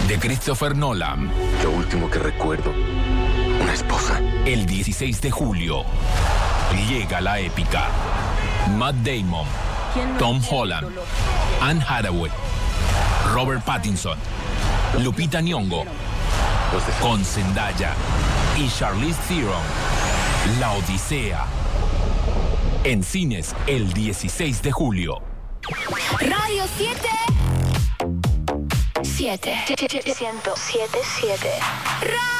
de Christopher Nolan. Lo último que recuerdo, una esposa. El 16 de julio llega la épica. Matt Damon, Tom Holland, Anne Hathaway, Robert Pattinson, Lupita Nyong'o, con Zendaya y Charlize Theron. La Odisea. En cines el 16 de julio. Radio 7. 7. 107.7.